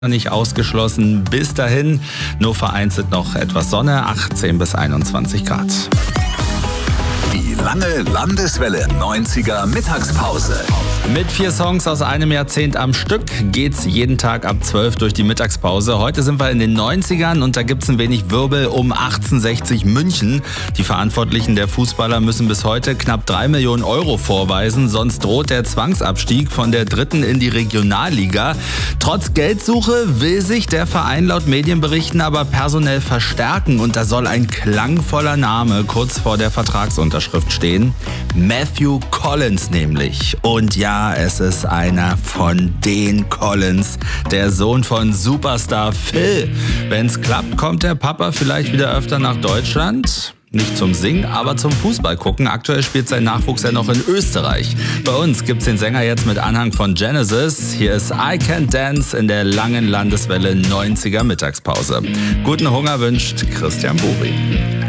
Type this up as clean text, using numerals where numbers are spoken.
Nicht ausgeschlossen. Bis dahin nur vereinzelt noch etwas Sonne, 18 bis 21 Grad. Die lange Landeswelle 90er Mittagspause. Mit 4 Songs aus einem Jahrzehnt am Stück geht's jeden Tag ab 12 durch die Mittagspause. Heute sind wir in den 90ern und da gibt's ein wenig Wirbel um 1860 München. Die Verantwortlichen der Fußballer müssen bis heute knapp 3 Millionen Euro vorweisen, sonst droht der Zwangsabstieg von der 3. in die Regionalliga. Trotz Geldsuche will sich der Verein laut Medienberichten aber personell verstärken und da soll ein klangvoller Name kurz vor der Vertragsunterschrift stehen. Matthew Collins nämlich. Und ja, es ist einer von den Collins, der Sohn von Superstar Phil. Wenn's klappt, kommt der Papa vielleicht wieder öfter nach Deutschland. Nicht zum Singen, aber zum Fußball gucken. Aktuell spielt sein Nachwuchs ja noch in Österreich. Bei uns gibt's den Sänger jetzt mit Anhang von Genesis. Hier ist I Can't Dance in der langen Landeswelle 90er Mittagspause. Guten Hunger wünscht Christian Buri.